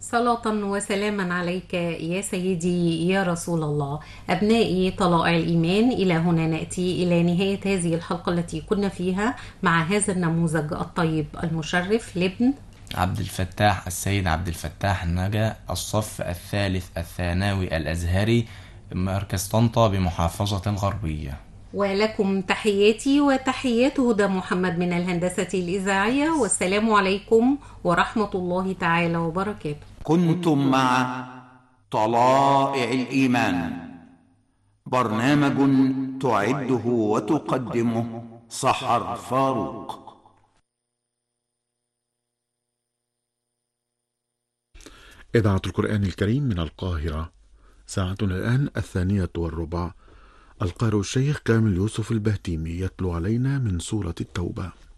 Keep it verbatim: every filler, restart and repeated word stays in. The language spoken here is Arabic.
صلاة وسلاما عليك يا سيدي يا رسول الله. أبنائي طلائع الإيمان، إلى هنا نأتي إلى نهاية هذه الحلقة التي كنا فيها مع هذا النموذج الطيب المشرف لابن عبد الفتاح السيد عبد الفتاح النجا، الصف الثالث الثانوي الأزهري، مركز طنطا بمحافظة الغربية. ولكم تحياتي وتحيات هدى محمد من الهندسة الإذاعية، والسلام عليكم ورحمة الله تعالى وبركاته. كنتم مع طلائع الإيمان، برنامج تعده وتقدمه سحر فاروق. إذاعة القرآن الكريم من القاهرة، ساعتنا الآن الثانية والربع. القارئ الشيخ كامل يوسف البهتيمي يتلو علينا من سورة التوبة.